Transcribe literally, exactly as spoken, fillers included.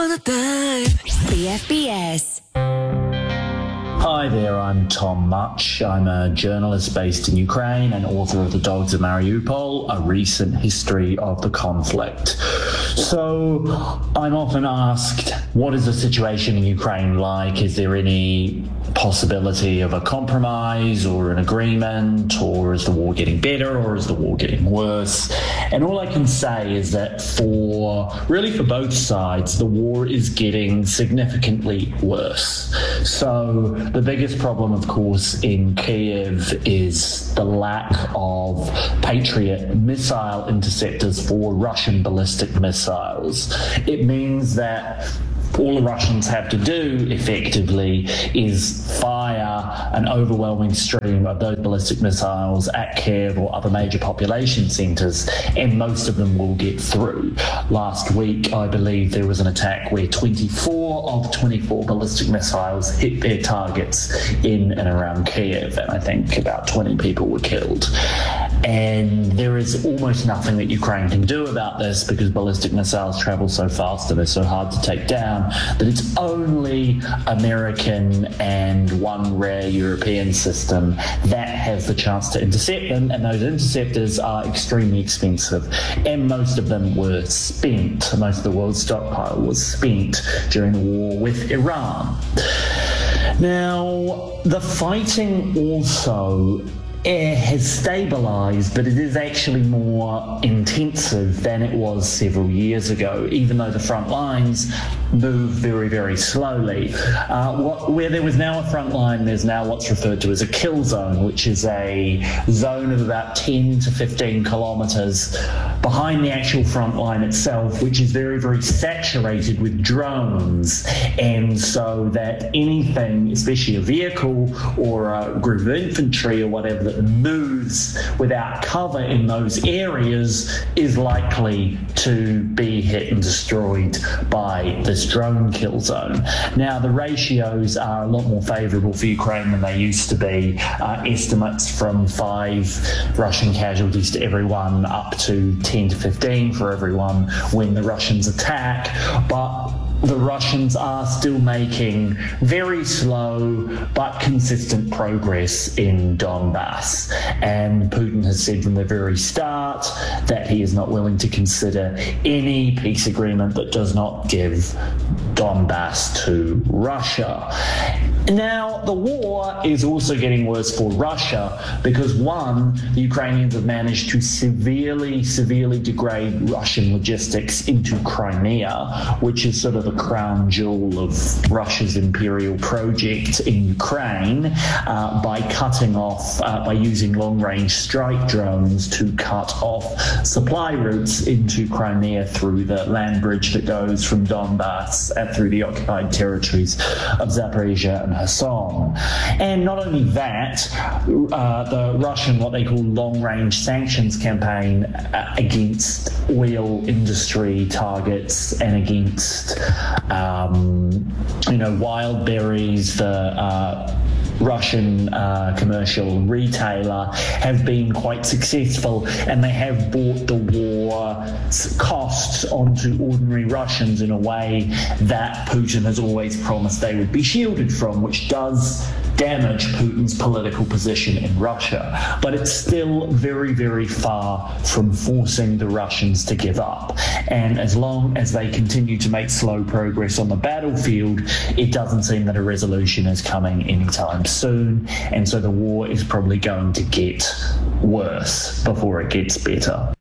B F B S. Hi there, I'm Tom Much. I'm a journalist based in Ukraine and author of The Dogs of Mariupol, a recent history of the conflict. So I'm often asked, what is the situation in Ukraine like? Is there any possibility of a compromise or an agreement, or is the war getting better, or is the war getting worse? And all I can say is that for, really for both sides, the war is getting significantly worse. So the biggest problem, of course, in Kyiv is the lack of Patriot missile interceptors for Russian ballistic missiles. It means that all the Russians have to do, effectively, is fire an overwhelming stream of those ballistic missiles at Kyiv or other major population centres, and most of them will get through. Last week, I believe there was an attack where twenty-four of twenty-four ballistic missiles hit their targets in and around Kyiv, and I think about twenty people were killed. And there is almost nothing that Ukraine can do about this because ballistic missiles travel so fast and they're so hard to take down that it's only American and one rare European system that has the chance to intercept them, and those interceptors are extremely expensive, and most of them were spent. Most of the world's stockpile was spent during the war with Iran. Now, the fighting also It has stabilised, but it is actually more intensive than it was several years ago, even though the front lines move very, very slowly. Uh, what, where there was now a front line, there's now what's referred to as a kill zone, which is a zone of about ten to fifteen kilometres behind the actual front line itself, which is very, very saturated with drones. And so that anything, especially a vehicle or a group of infantry or whatever, that moves without cover in those areas is likely to be hit and destroyed by this drone kill zone. Now, the ratios are a lot more favourable for Ukraine than they used to be. Uh, estimates from five Russian casualties to everyone up to ten to fifteen for everyone when the Russians attack, but the Russians are still making very slow but consistent progress in Donbass. And Putin has said from the very start that he is not willing to consider any peace agreement that does not give Donbass to Russia. Now, the war is also getting worse for Russia because, one, the Ukrainians have managed to severely, severely degrade Russian logistics into Crimea, which is sort of the crown jewel of Russia's imperial project in Ukraine, uh, by cutting off, uh, by using long-range strike drones to cut off supply routes into Crimea through the land bridge that goes from Donbass and through the occupied territories of Zaporizhia and Kherson. And not only that, uh, the Russian, what they call long-range sanctions campaign uh, against oil industry targets and against, um, you know, wild berries, the uh, Russian uh, commercial retailer, have been quite successful, and they have brought the war's costs onto ordinary Russians in a way that Putin has always promised they would be shielded from, which does damage Putin's political position in Russia. But it's still very, very far from forcing the Russians to give up. And as long as they continue to make slow progress on the battlefield, it doesn't seem that a resolution is coming anytime soon. And so the war is probably going to get worse before it gets better.